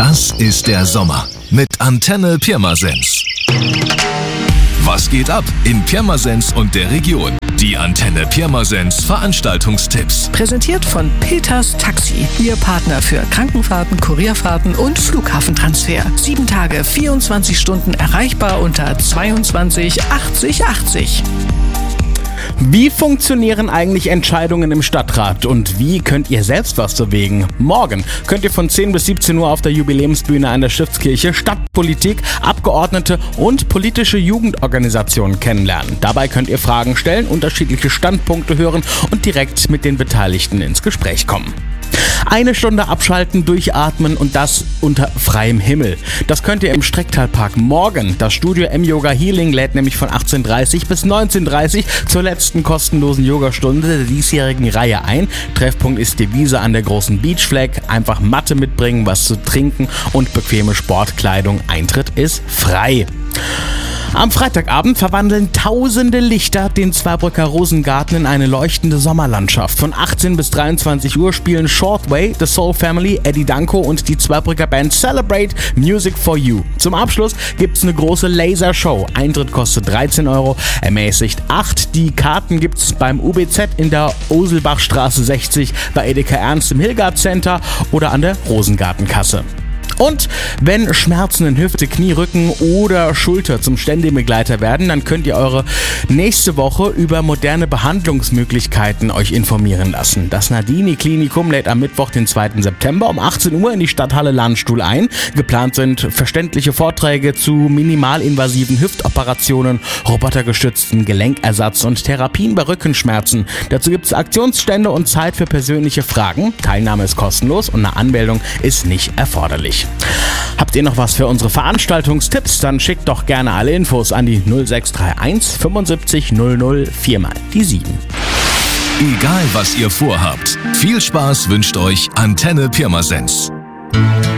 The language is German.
Das ist der Sommer mit Antenne Pirmasens. Was geht ab in Pirmasens und der Region? Die Antenne Pirmasens Veranstaltungstipps. Präsentiert von Peters Taxi. Ihr Partner für Krankenfahrten, Kurierfahrten und Flughafentransfer. 7 Tage, 24 Stunden erreichbar unter 22 80 80. Wie funktionieren eigentlich Entscheidungen im Stadtrat und wie könnt ihr selbst was bewegen? Morgen könnt ihr von 10 bis 17 Uhr auf der Jubiläumsbühne an der Stiftskirche Stadtpolitik, Abgeordnete und politische Jugendorganisationen kennenlernen. Dabei könnt ihr Fragen stellen, unterschiedliche Standpunkte hören und direkt mit den Beteiligten ins Gespräch kommen. 1 Stunde abschalten, durchatmen und das unter freiem Himmel. Das könnt ihr im Strecktalpark morgen. Das Studio M-Yoga Healing lädt nämlich von 18:30 bis 19:30 zur letzten kostenlosen Yogastunde der diesjährigen Reihe ein. Treffpunkt ist die Wiese an der großen Beachflag. Einfach Matte mitbringen, was zu trinken und bequeme Sportkleidung. Eintritt ist frei. Am Freitagabend verwandeln tausende Lichter den Zweibrücker Rosengarten in eine leuchtende Sommerlandschaft. Von 18 bis 23 Uhr spielen Shortway, The Soul Family, Eddie Danko und die Zweibrücker Band Celebrate Music for You. Zum Abschluss gibt's eine große Lasershow. Eintritt kostet 13 €, ermäßigt 8. Die Karten gibt's beim UBZ in der Oselbachstraße 60, bei Edeka Ernst im Hilgard Center oder an der Rosengartenkasse. Und wenn Schmerzen in Hüfte, Knie, Rücken oder Schulter zum ständigen Begleiter werden, dann könnt ihr eure nächste Woche über moderne Behandlungsmöglichkeiten euch informieren lassen. Das Nardini Klinikum lädt am Mittwoch, den 2. September um 18 Uhr in die Stadthalle Landstuhl ein. Geplant sind verständliche Vorträge zu minimalinvasiven Hüftoperationen, robotergestützten Gelenkersatz und Therapien bei Rückenschmerzen. Dazu gibt es Aktionsstände und Zeit für persönliche Fragen. Teilnahme ist kostenlos und eine Anmeldung ist nicht erforderlich. Habt ihr noch was für unsere Veranstaltungstipps? Dann schickt doch gerne alle Infos an die 0631 75 00 4x7. Egal was ihr vorhabt, viel Spaß wünscht euch Antenne Pirmasens.